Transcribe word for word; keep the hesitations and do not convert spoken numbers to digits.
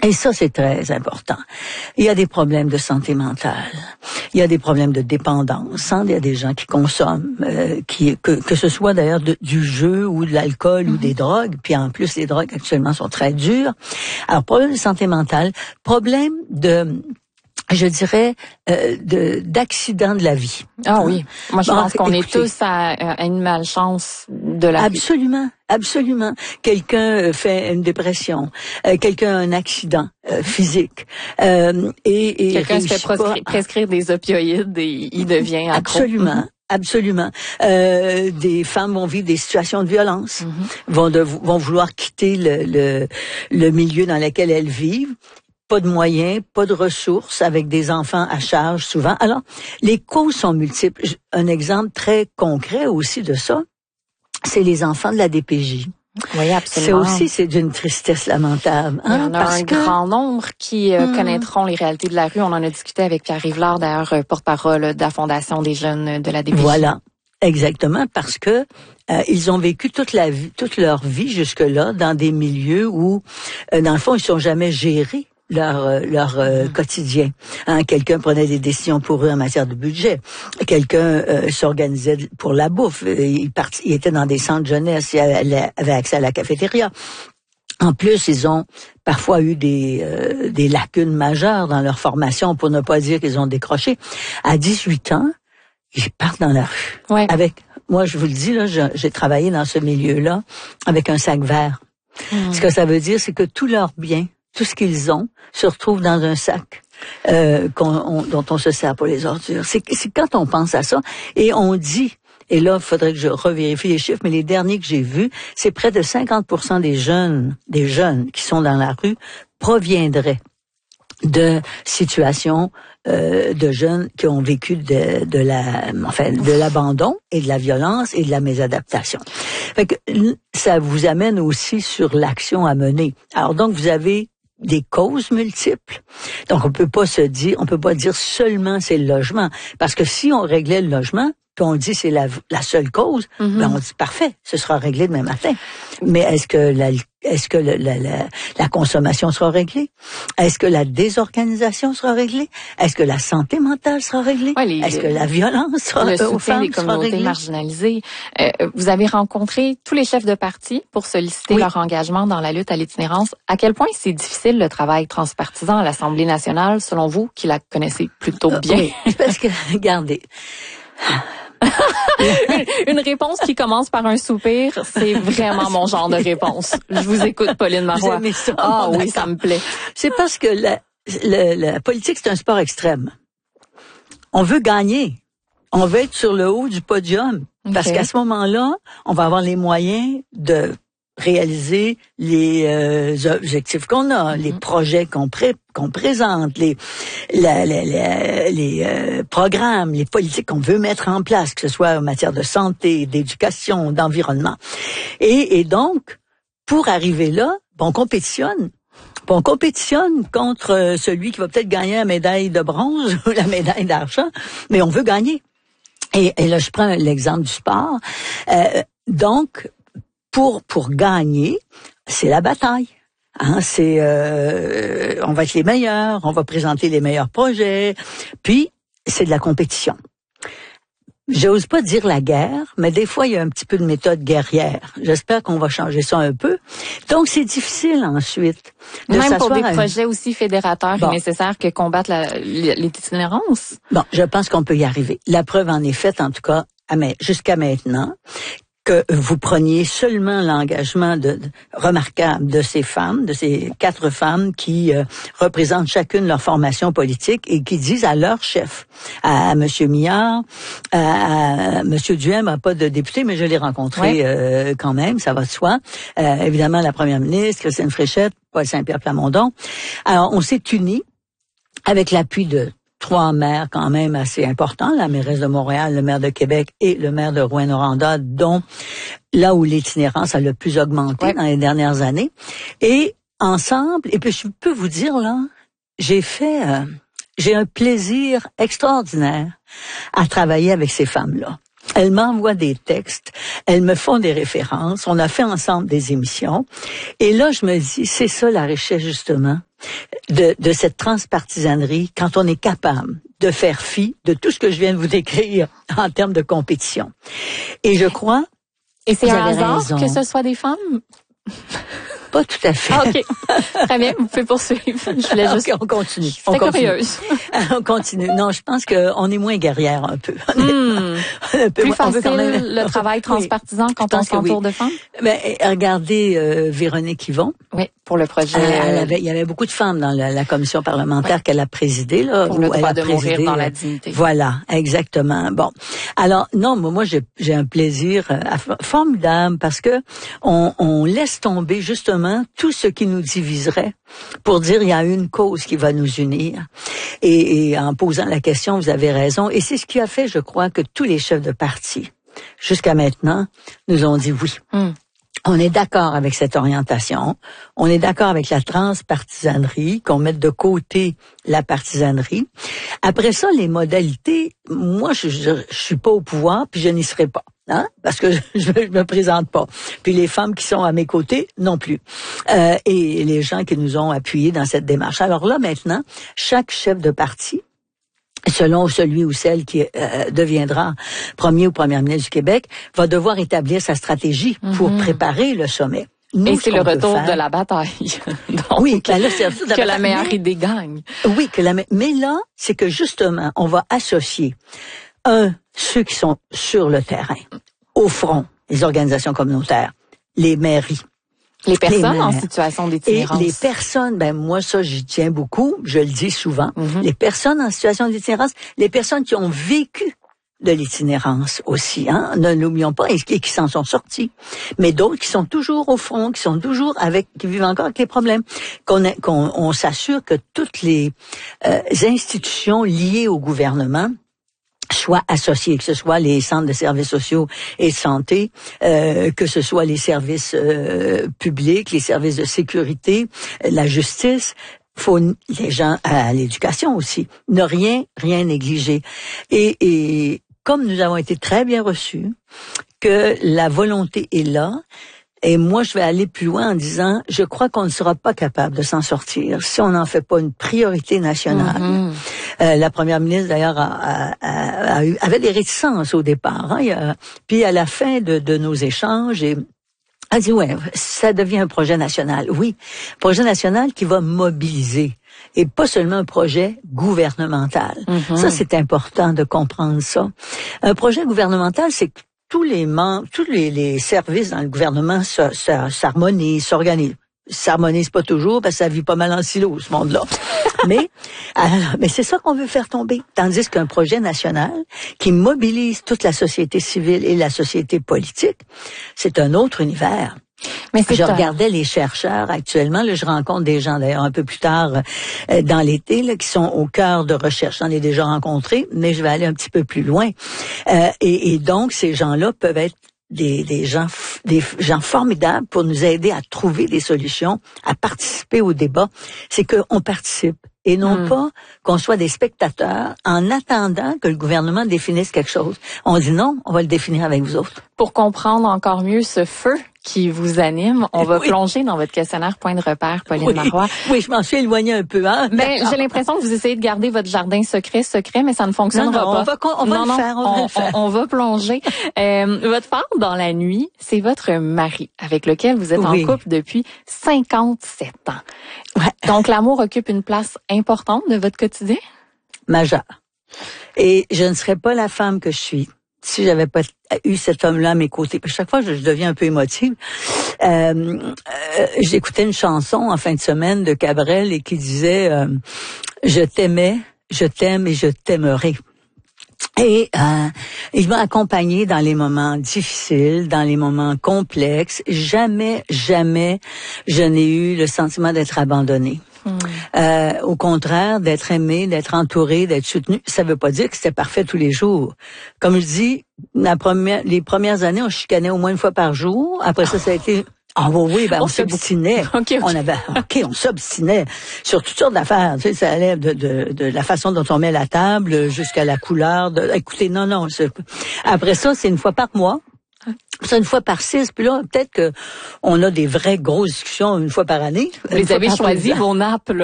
Et ça, c'est très important. Il y a des problèmes de santé mentale. Il y a des problèmes de dépendance. Hein? Il y a des gens qui consomment, euh, qui que, que ce soit d'ailleurs de, du jeu ou de l'alcool mm-hmm. ou des drogues. Puis en plus, les drogues actuellement sont très dures. Alors, problème de santé mentale, problème de... je dirais, euh, de d'accident de la vie. Ah oui. Moi, je bon, pense qu'on écoutez, est tous à, à une malchance de la absolument, vie. Absolument. Quelqu'un fait une dépression, euh, quelqu'un a un accident euh, physique. Euh, et, et quelqu'un se fait proscri- pas... prescrire des opioïdes et il devient accro. Absolument. Absolument. Euh, des femmes vont vivre des situations de violence, mm-hmm. vont, de, vont vouloir quitter le, le, le milieu dans lequel elles vivent. Pas de moyens, pas de ressources, avec des enfants à charge souvent. Alors, les causes sont multiples. Un exemple très concret aussi de ça, c'est les enfants de la D P J. Oui, absolument. C'est aussi, c'est d'une tristesse lamentable. Hein, Il y en a parce un que... grand nombre qui euh, mmh. connaîtront les réalités de la rue. On en a discuté avec Pierre Rivard, d'ailleurs, porte-parole de la Fondation des jeunes de la D P J. Voilà. Exactement, parce que euh, ils ont vécu toute la vie, toute leur vie jusque-là dans des milieux où, euh, dans le fond, ils sont jamais gérés. leur leur euh, mmh. quotidien. Hein, quelqu'un prenait des décisions pour eux en matière de budget. Quelqu'un euh, s'organisait pour la bouffe. Il, part, il était dans des centres jeunesse, il avait accès à la cafétéria. En plus, ils ont parfois eu des euh, des lacunes majeures dans leur formation, pour ne pas dire qu'ils ont décroché. À dix-huit ans, ils partent dans la rue. Ouais. Avec, moi, je vous le dis, là, j'ai travaillé dans ce milieu-là avec un sac vert. Mmh. Ce que ça veut dire, c'est que tous leurs biens, tout ce qu'ils ont se retrouve dans un sac euh, qu'on, on, dont on se sert pour les ordures. C'est, c'est quand on pense à ça, et on dit, et là, il faudrait que je revérifie les chiffres, mais les derniers que j'ai vus, c'est près de cinquante pour cent des jeunes, des jeunes qui sont dans la rue proviendraient de situations euh, de jeunes qui ont vécu de, de la, enfin, de l'abandon et de la violence et de la mésadaptation. Fait que ça vous amène aussi sur l'action à mener. Alors donc, vous avez des causes multiples. Donc, on peut pas se dire, on peut pas dire seulement c'est le logement. Parce que si on réglait le logement, puis on dit c'est la, la seule cause, mm-hmm. ben on dit parfait, ce sera réglé demain matin. Mais est-ce que la, est-ce que la, la, la, la consommation sera réglée? Est-ce que la désorganisation sera réglée? Est-ce que la santé mentale sera réglée? Ouais, les, est-ce que la violence sera réglée? Le soutien des communautés marginalisées. Euh, vous avez rencontré tous les chefs de parti pour solliciter oui. leur engagement dans la lutte à l'itinérance. À quel point c'est difficile le travail transpartisan à l'Assemblée nationale, selon vous, qui la connaissez plutôt bien? Euh, oui, parce que, regardez... Une réponse qui commence par un soupir, c'est vraiment mon genre de réponse. Je vous écoute, Pauline Marois. Ça, ah oui, ça me plaît. C'est parce que la, la, la politique, c'est un sport extrême. On veut gagner. On veut être sur le haut du podium. Okay. Parce qu'à ce moment-là, on va avoir les moyens de réaliser les euh, objectifs qu'on a, mm-hmm. les projets qu'on, pré- qu'on présente, les, la, la, la, les euh, programmes, les politiques qu'on veut mettre en place, que ce soit en matière de santé, d'éducation, d'environnement. Et, et donc, pour arriver là, on compétitionne. On compétitionne contre celui qui va peut-être gagner la médaille de bronze ou la médaille d'argent, mais on veut gagner. Et, et là, je prends l'exemple du sport. Euh, donc, Pour pour gagner, c'est la bataille. Hein, c'est euh, on va être les meilleurs, on va présenter les meilleurs projets, puis c'est de la compétition. J'ose pas dire la guerre, mais des fois il y a un petit peu de méthode guerrière. J'espère qu'on va changer ça un peu. Donc c'est difficile ensuite de même pour des à... projets aussi fédérateurs bon. et nécessaires que combattre la, l'itinérance. Bon, je pense qu'on peut y arriver. La preuve en est faite, en tout cas, à, jusqu'à maintenant, que vous preniez seulement l'engagement de, de, remarquable de ces femmes, de ces quatre femmes qui euh, représentent chacune leur formation politique et qui disent à leur chef, à, à M. Millard, à, à M. Duhem, pas de député, mais je l'ai rencontré ouais. euh, quand même, ça va de soi. Euh, évidemment, la première ministre, Christine Fréchette, Paul Saint-Pierre Plamondon. Alors, on s'est unis avec l'appui de trois maires quand même assez importants, la mairesse de Montréal, le maire de Québec et le maire de Rouyn-Noranda, dont là où l'itinérance a le plus augmenté ouais. dans les dernières années. Et ensemble, et puis je peux vous dire là, j'ai fait, euh, j'ai un plaisir extraordinaire à travailler avec ces femmes-là. Elles m'envoient des textes, elles me font des références, on a fait ensemble des émissions. Et là, je me dis, c'est ça la richesse justement. de, de cette transpartisanerie quand on est capable de faire fi de tout ce que je viens de vous décrire en termes de compétition. Et je crois... Et c'est un hasard raison. que ce soit des femmes? Pas tout à fait. Ah, OK. Très bien, vous pouvez poursuivre. Je voulais juste... Okay, on continue. On continue. curieuse. on continue. Non, je pense qu'on est moins guerrière un peu. Hmm. un peu Plus facile quand même... le travail transpartisan oui, quand on s'entoure oui. de femmes? Ben, regardez euh, Véronique Yvon. Oui, pour le projet. Elle, elle avait, il y avait beaucoup de femmes dans la, la commission parlementaire oui. qu'elle a présidée. Là, pour le droit elle de a présidé, mourir dans la dignité. Voilà, exactement. Bon, alors non, moi j'ai, j'ai un plaisir euh, formidable parce que on, on laisse tomber justement tout ce qui nous diviserait pour dire il y a une cause qui va nous unir. Et, et en posant la question, vous avez raison. Et c'est ce qui a fait, je crois, que tous les chefs de parti, jusqu'à maintenant, nous ont dit oui. Mm. On est d'accord avec cette orientation. On est d'accord avec la transpartisanerie, qu'on mette de côté la partisanerie. Après ça, les modalités, moi, je, je, je suis pas au pouvoir, puis je n'y serai pas. Hein? Parce que je, je me présente pas. Puis les femmes qui sont à mes côtés non plus. Euh, et les gens qui nous ont appuyés dans cette démarche. Alors là, maintenant, chaque chef de parti, selon celui ou celle qui euh, deviendra premier ou première ministre du Québec, va devoir établir sa stratégie mm-hmm. pour préparer le sommet. Nous, et c'est le retour faire, de la bataille. Donc, oui, ben là, c'est de la que bataille, la meilleure mais, idée gagne. Oui, que la me... mais là, c'est que justement, on va associer un ceux qui sont sur le terrain, au front, les organisations communautaires, les mairies. Les personnes les en situation d'itinérance. Et les personnes, ben moi ça j'y tiens beaucoup, je le dis souvent, mm-hmm. les personnes en situation d'itinérance, les personnes qui ont vécu de l'itinérance aussi, hein, ne l'oublions pas, et qui s'en sont sortis. Mais d'autres qui sont toujours au front, qui sont toujours avec, qui vivent encore avec les problèmes. Qu'on, a, qu'on on s'assure que toutes les euh, institutions liées au gouvernement soient associés, que ce soit les centres de services sociaux et de santé, euh, que ce soit les services euh, publics, les services de sécurité, la justice, faut les gens à l'éducation aussi, ne rien rien négliger. Et, et comme nous avons été très bien reçus, que la volonté est là. Et moi, je vais aller plus loin en disant, je crois qu'on ne sera pas capable de s'en sortir si on n'en fait pas une priorité nationale. Mm-hmm. Euh, la première ministre, d'ailleurs, a, a, a, a eu, avait des réticences au départ. Hein, il y a, puis à la fin de, de nos échanges, et elle dit, ouais, ça devient un projet national. Oui, projet national qui va mobiliser. Et pas seulement un projet gouvernemental. Mm-hmm. Ça, c'est important de comprendre ça. Un projet gouvernemental, c'est que tous les membres, tous les, les services dans le gouvernement s'harmonisent, s'organisent. S'harmonisent pas toujours parce que ça vit pas mal en silo, ce monde-là. mais, alors, mais c'est ça qu'on veut faire tomber. Tandis qu'un projet national qui mobilise toute la société civile et la société politique, c'est un autre univers. Mais c'est je un... regardais les chercheurs actuellement, là, je rencontre des gens d'ailleurs un peu plus tard euh, dans l'été là, qui sont au cœur de recherche. J'en ai déjà rencontré, mais je vais aller un petit peu plus loin. Euh, et, et donc, ces gens-là peuvent être des, des gens des gens formidables pour nous aider à trouver des solutions, à participer au débat. C'est qu'on participe et non mmh. pas qu'on soit des spectateurs en attendant que le gouvernement définisse quelque chose. On dit non, on va le définir avec vous autres. Pour comprendre encore mieux ce feu qui vous anime, on va oui. plonger dans votre questionnaire point de repère, Pauline oui. Marois. Oui, je m'en suis éloignée un peu. Hein? Ben, j'ai l'impression que vous essayez de garder votre jardin secret, secret, mais ça ne fonctionnera non, non, pas. On va, on va non, le non, faire, on, on, va le faire. On, on va plonger. Euh, votre femme dans la nuit, c'est votre mari, avec lequel vous êtes oui. en couple depuis cinquante-sept ans. Ouais. Donc, l'amour occupe une place importante de votre quotidien? Majeure. Et je ne serais pas la femme que je suis si j'avais pas eu cet homme-là à mes côtés. À chaque fois, je, je deviens un peu émotive. Euh, euh, j'écoutais une chanson en fin de semaine de Cabrel et qui disait euh, « Je t'aimais, je t'aime et je t'aimerai ». Et euh, il m'a accompagné dans les moments difficiles, dans les moments complexes. Jamais, jamais, je n'ai eu le sentiment d'être abandonnée. Mmh. Euh, au contraire, d'être aimé, d'être entouré, d'être soutenu, ça veut pas dire que c'était parfait tous les jours. Comme je dis, la première, les premières années, on chicanait au moins une fois par jour. Après ça, ça a été... Ah oui, oui, ben on, on s'obstinait. Okay, okay. On avait, ok, on s'obstinait sur toutes sortes d'affaires. Tu sais, ça allait de, de, de la façon dont on met la table jusqu'à la couleur. De, écoutez, non, non. Après ça, c'est une fois par mois. C'est une fois par six, puis là, peut-être que on a des vraies grosses discussions une fois par année. Vous les avez choisi vos nappes, là.